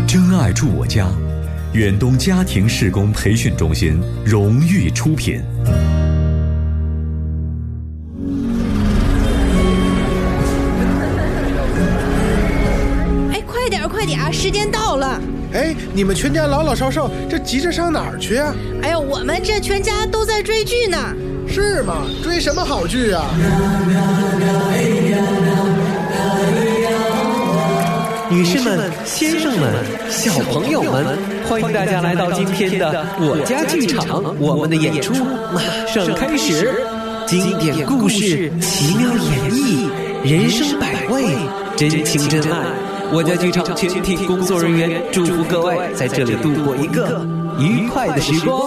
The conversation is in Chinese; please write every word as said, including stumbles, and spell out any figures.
真爱住我家，远东家庭事工培训中心荣誉出品。 哎，快点快点，时间到了。 哎，你们全家老老少少这急着上哪儿去啊？ 哎呦，我们这全家都在追剧呢。 是吗？追什么好剧啊？ 女士们、先生们、小朋友们，欢迎大家来到今天的我家剧场，我们的演出马上开始。经典故事，奇妙演绎，人生百味，真情真爱。我家剧场全体工作人员祝福各位在这里度过一个愉快的时光。